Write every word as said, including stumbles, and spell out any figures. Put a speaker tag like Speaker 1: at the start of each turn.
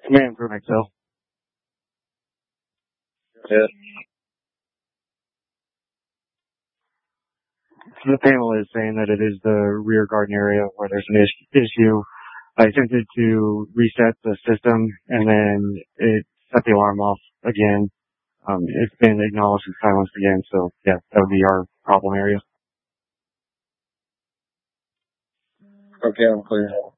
Speaker 1: Command from Excel.
Speaker 2: Yeah.
Speaker 1: So the panel is saying that it is the rear garden area where there's an is- issue. I attempted to reset the system and then it set the alarm off again. Um, it's been acknowledged and silenced again, so yeah, that would be our problem area.
Speaker 2: Okay, I'm clear.